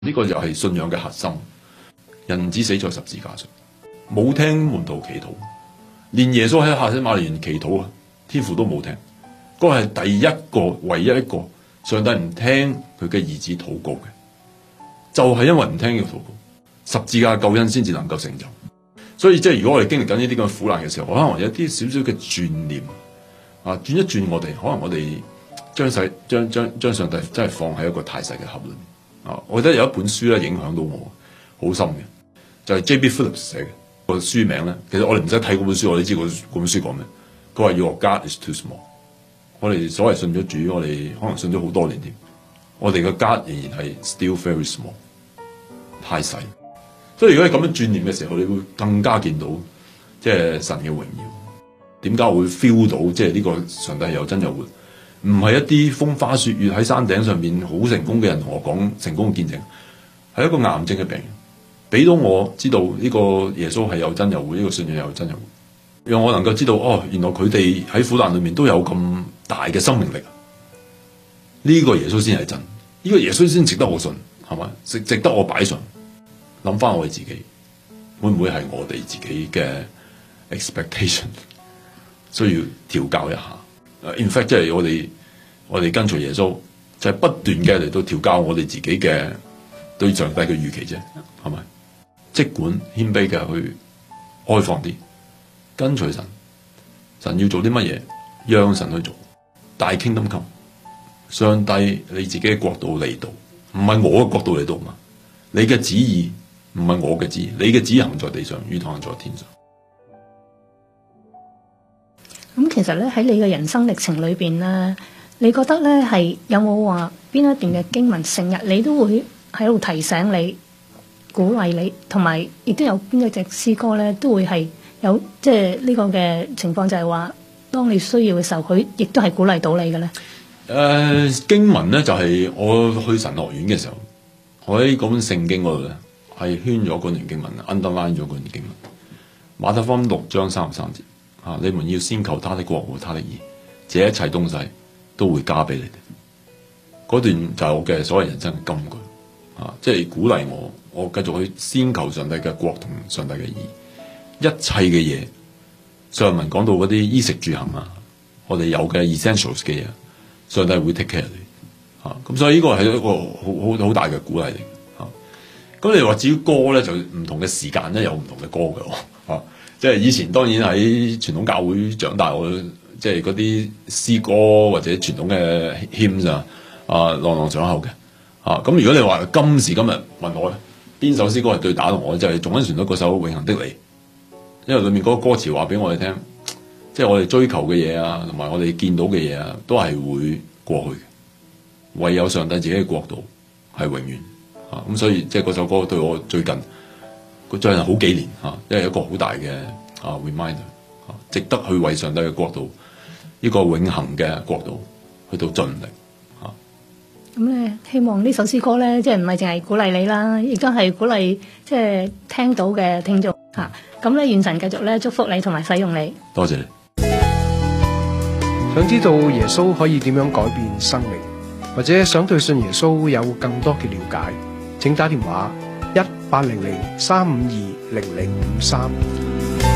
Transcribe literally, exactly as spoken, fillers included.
呢個就係信仰嘅核心。人子死在十字架上，冇聽門徒祈禱，連耶穌喺客西馬尼園祈禱啊，天父都冇聽。嗰個係第一個、唯一一個上帝唔聽佢嘅兒子禱告嘅，就係因為唔聽呢個禱告，十字架救恩先至能夠成就。所以即係如果我哋經歷緊呢啲咁嘅苦難嘅時候，可能有啲少少嘅轉念啊，轉一轉我哋，可能我哋將細將將將上帝真係放喺一個太細嘅盒裏面啊！我覺得有一本書咧影響到我好深嘅，就係 J B Phillips 寫嘅個書名咧。其實我哋唔使睇嗰本書，我哋知嗰本書講咩。佢話 Your God is too small。我哋所謂信咗主，我哋可能信咗好多年添，我哋嘅 God 仍然係 still very small， 太細。所以如果你咁樣轉念嘅時候，你會更加見到即係神嘅榮耀。點解我會 feel 到即係呢個上帝係有真有活？唔係一啲風花雪月喺山頂上面好成功嘅人同我講成功嘅見證，係一個癌症嘅病人，俾到我知道呢個耶穌係有真有活，呢個信仰有真有活，讓我能夠知道哦，原來佢哋喺苦難裏面都有咁大嘅生命力。呢個耶穌先係真，呢個耶穌先值得我信，係咪？值值得我擺上。諗翻我哋自己，會唔會係我哋自己嘅 expectation 需要調教一下？In fact， 即係我哋我哋跟隨耶穌，就係不斷嘅嚟到調教我哋自己嘅對上帝嘅預期啫，係咪？即管謙卑嘅去開放啲，跟隨神，神要做啲乜嘢，讓神去做。大 kingdom come，上帝你自己嘅國度嚟到，唔係我嘅國度嚟到嘛？你嘅旨意唔係我嘅旨意，你嘅旨意行在地上，如同行在天上。 咁其實咧喺你嘅人生歷程裏邊咧，你覺得咧係有冇話邊一段嘅經文成日你都會喺度提醒你、鼓勵你，同埋亦都有邊一隻詩歌咧都會係有即係呢個嘅情況，就係話當你需要嘅時候，佢亦都係鼓勵到你嘅咧。 誒、呃、經文咧就係、是、我去神學院嘅時候，我喺嗰本聖經嗰度咧係圈咗嗰段經文 ，underline 咗嗰段經文。馬太福音六章三十三節。啊！你們要先求他的國和他的義，這一切東西都會加俾你哋。嗰段就係我嘅所謂人生嘅金句啊！即係鼓勵我，我繼續去先求上帝嘅國同上帝嘅義。一切嘅嘢，上文講到嗰啲衣食住行啊，我哋有嘅 essentials 嘅嘢，上帝會 take care 你啊！咁所以呢個係一個好好好大嘅鼓勵嚟啊！咁你話至於歌咧，就唔同嘅時間咧有唔同嘅歌嘅啊！即係以前當然喺傳統教會長大，我即係嗰啲詩歌或者傳統嘅 hymns 啊，啊朗朗上口嘅啊。咁如果你話今時今日問我咧，邊首詩歌係最打動我？就係頌恩旋律嗰首《永恆的你》，因為裏面嗰個歌詞話俾我哋聽，即係我哋追求嘅嘢啊，同埋我哋見到嘅嘢啊，都係會過去嘅，唯有上帝自己嘅國度係永遠啊。咁所以即係嗰首歌對我最近。佢最近好幾年嚇，因為一個好大嘅啊 reminder 啊，值得去為上帝嘅國度呢個永恆嘅國度去到盡力嚇。 咁咧，希望呢首詩歌咧，即係唔係淨係鼓勵你啦，亦都係鼓勵即係聽到嘅聽眾嚇。咁咧，願神繼續咧祝福你同埋使用你。 多謝你。 想知道耶穌可以點樣改變生命，或者想對信耶穌有更多嘅了解，請打電話一八零零三五二零零五三。